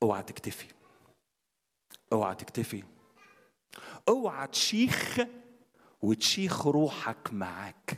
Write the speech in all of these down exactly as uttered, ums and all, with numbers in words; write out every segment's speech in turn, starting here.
اوعى تكتفي، اوعى تكتفي، اوعى تشيخ وتشيخ روحك معاك.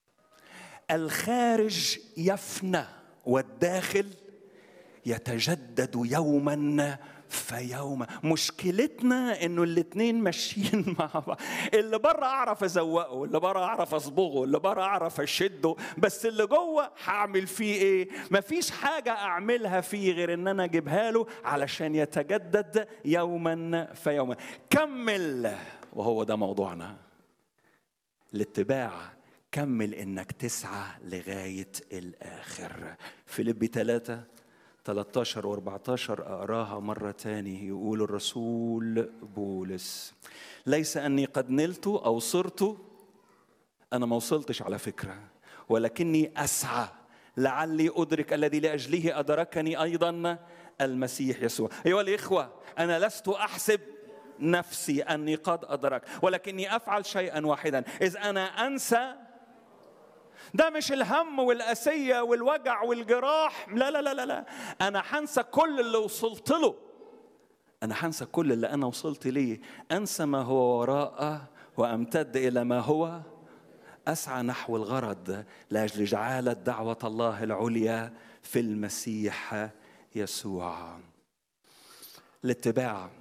الخارج يفنى والداخل يتجدد يوما فيوما. مشكلتنا انه الاتنين ماشيين مع بعض. اللي بره اعرف ازوقه، اللي بره اعرف اصبغه، اللي بره اعرف اشده، بس اللي جوه هعمل فيه ايه؟ مفيش حاجه اعملها فيه غير ان انا اجيبها له علشان يتجدد يوما فيوما. كمل، وهو ده موضوعنا، الاتباع. كمل انك تسعى لغايه الاخر. فيليبي ثلاثة ثلاثة عشر وأربعة عشر اقراها مره تاني. يقول الرسول بولس: ليس اني قد نلت او صرت، انا ما وصلتش على فكره، ولكني اسعى لعلي ادرك الذي لاجله ادركني ايضا المسيح يسوع. ايها الاخوه، انا لست احسب نفسي اني قد ادرك، ولكني افعل شيئا واحدا، اذ انا انسى. ده مش الهم والأسية والوجع والجراح، لا لا لا لا، أنا هنسى كل اللي وصلت له، أنا هنسى كل اللي أنا وصلت ليه، أنسى ما هو وراءه وأمتد إلى ما هو، أسعى نحو الغرض لأجل جعالة دعوة الله العليا في المسيح يسوع. الاتباع،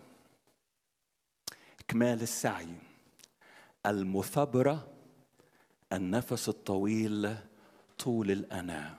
إكمال السعي، المثابرة، النفس الطويل، طول الأناة.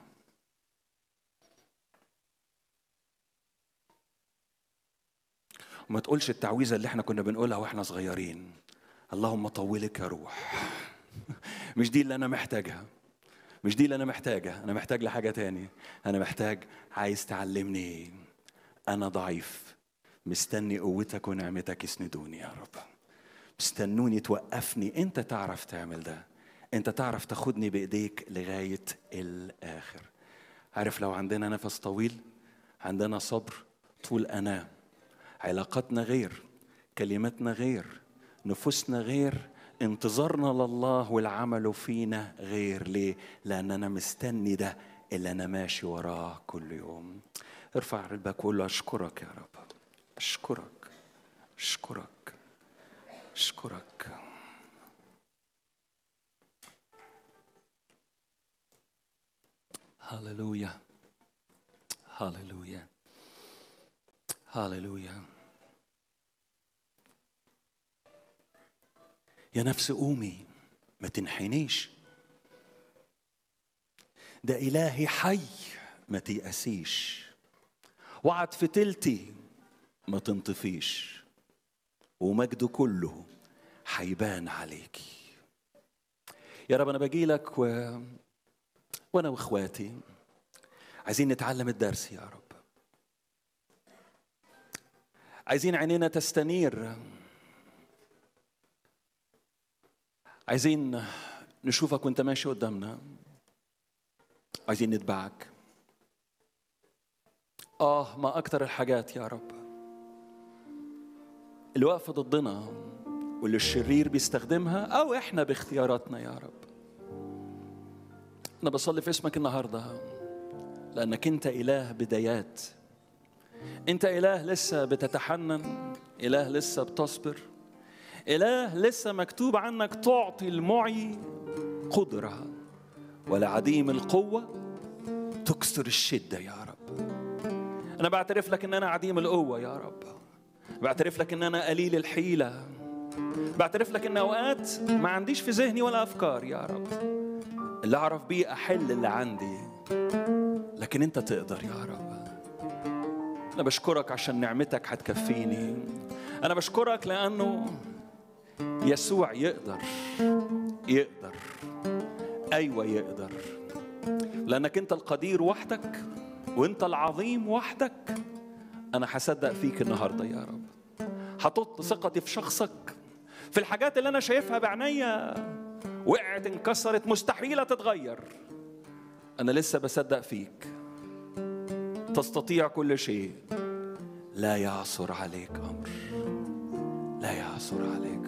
وما تقولش التعويذة اللي احنا كنا بنقولها واحنا صغيرين: اللهم طولك يا روح. مش دي اللي أنا محتاجها، مش دي اللي أنا محتاجها. أنا محتاج لحاجة تاني. أنا محتاج، عايز تعلمني أنا ضعيف، مستني قوتك ونعمتك يسندوني يا رب، مستنوني توقفني. أنت تعرف تعمل ده، أنت تعرف تاخدني بإيديك لغاية الآخر. عارف، لو عندنا نفس طويل، عندنا صبر، طول أناة، علاقاتنا غير، كلماتنا غير، نفوسنا غير، انتظارنا لله والعمل فينا غير. ليه؟ لأن أنا مستني ده اللي أنا ماشي وراه كل يوم. ارفع قلبك وقول له: أشكرك يا رب، أشكرك، أشكرك، أشكرك. هاليلويا، هاليلويا، هاليلويا. يا نفس قومي، ما تنحنيش، ده إلهي حي، ما تيأسيش، وعد في تلتي ما تنطفيش، ومجده كله حيبان عليكي. يا رب، أنا باجي لك و... وأنا وإخواتي عايزين نتعلم الدرس يا رب، عايزين عينينا تستنير، عايزين نشوفك وانت ماشي قدامنا، عايزين نتبعك. آه ما أكتر الحاجات يا رب اللي واقفة ضدنا واللي الشرير بيستخدمها أو إحنا باختياراتنا يا رب. أنا بصلي في اسمك النهاردة، لأنك أنت إله بدايات، أنت إله لسه بتتحنن، إله لسه بتصبر، إله لسه مكتوب عنك تعطي المعي قدرة ولعديم القوة تكسر الشدة يا رب. أنا بعترف لك أن أنا عديم القوة يا رب، بعترف لك أن أنا قليل الحيلة، بعترف لك أن أوقات ما عنديش في ذهني ولا أفكار يا رب اللي أعرف بيه أحل اللي عندي، لكن أنت تقدر يا رب. أنا بشكرك عشان نعمتك هتكفيني، أنا بشكرك لأنه يسوع يقدر، يقدر، أيوة يقدر، لأنك أنت القدير وحدك وأنت العظيم وحدك. أنا هصدق فيك النهاردة يا رب، هحط ثقتي في شخصك، في الحاجات اللي أنا شايفها بعينيا وقعت انكسرت مستحيلة تتغير. أنا لسه بصدق فيك، تستطيع كل شيء، لا يعثر عليك أمر، لا يعثر عليك.